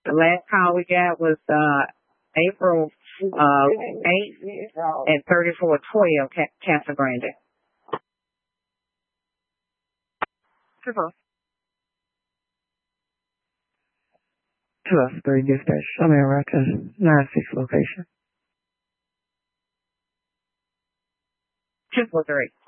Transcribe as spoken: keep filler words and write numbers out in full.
The last call we got was uh April uh eighth at thirty-four twelve Casa Grande. Super. Two oh three dispatch. I'm in Rochester nine six location. Two four three.